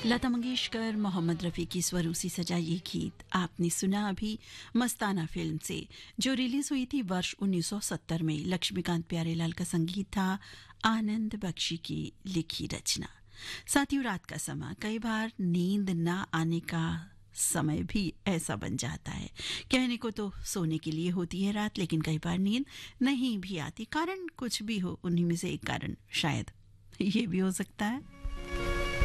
लता मंगेशकर, मोहम्मद रफ़ी की स्वरों से सजा ये गीत आपने सुना अभी मस्ताना फिल्म से, जो रिलीज हुई थी वर्ष 1970 में। लक्ष्मीकांत प्यारेलाल का संगीत था, आनंद बख्शी की लिखी रचना। साथियों, रात का समय कई बार नींद ना आने का समय भी ऐसा बन जाता है। कहने को तो सोने के लिए होती है रात, लेकिन कई बार नींद नहीं भी आती। कारण कुछ भी हो, उन्हीं में से एक कारण शायद ये भी हो सकता है।